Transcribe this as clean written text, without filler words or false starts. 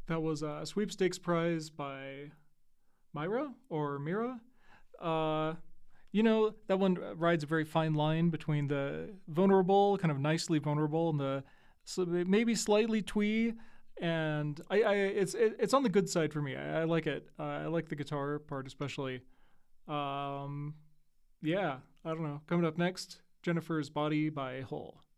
That was a sweepstakes prize by Myra or Mira. Uh, that one rides a very fine line between the vulnerable, kind of nicely vulnerable, and the maybe slightly twee. And it's on the good side for me. I like it. I like the guitar part especially. Um, yeah, I don't know. Coming up next, Jennifer's Body by Hole.